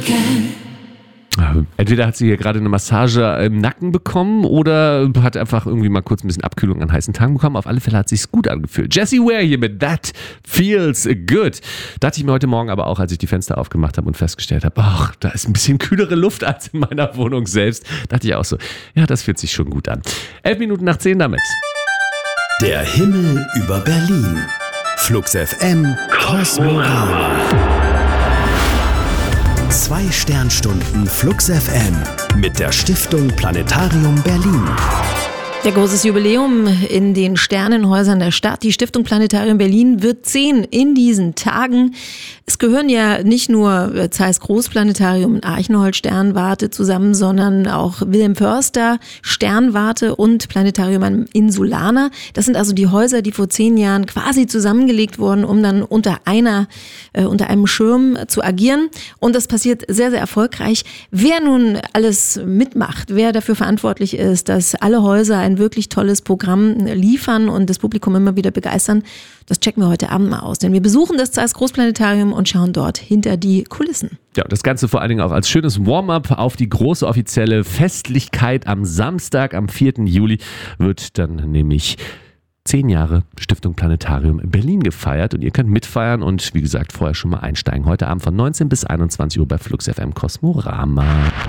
Entweder hat sie hier gerade eine Massage im Nacken bekommen oder hat einfach irgendwie mal kurz ein bisschen Abkühlung an heißen Tagen bekommen. Auf alle Fälle hat es sich gut angefühlt. Jessie Ware hier mit That Feels Good. Dachte ich mir heute Morgen aber auch, als ich die Fenster aufgemacht habe und festgestellt habe, ach, da ist ein bisschen kühlere Luft als in meiner Wohnung selbst. Dachte ich auch so, ja, das fühlt sich schon gut an. 11 Minuten nach 10 damit. Der Himmel über Berlin. Flux FM Kosmorama. 2 Sternstunden Flux FM mit der Stiftung Planetarium Berlin. Der großes Jubiläum in den Sternenhäusern der Stadt. Die Stiftung Planetarium Berlin wird 10 in diesen Tagen. Es gehören ja nicht nur Zeiss Großplanetarium und Archenhold Sternwarte zusammen, sondern auch Wilhelm Förster Sternwarte und Planetarium am Insulaner. Das sind also die Häuser, die vor 10 Jahren quasi zusammengelegt wurden, um dann unter einem Schirm zu agieren. Und das passiert sehr, sehr erfolgreich. Wer nun alles mitmacht, wer dafür verantwortlich ist, dass alle Häuser ein wirklich tolles Programm liefern und das Publikum immer wieder begeistern, das checken wir heute Abend mal aus. Denn wir besuchen das Zeiss Großplanetarium und schauen dort hinter die Kulissen. Ja, das Ganze vor allen Dingen auch als schönes Warm-up auf die große offizielle Festlichkeit am Samstag, am 4. Juli, wird dann nämlich 10 Jahre Stiftung Planetarium Berlin gefeiert und ihr könnt mitfeiern und wie gesagt vorher schon mal einsteigen. Heute Abend von 19 bis 21 Uhr bei Flux FM Kosmorama.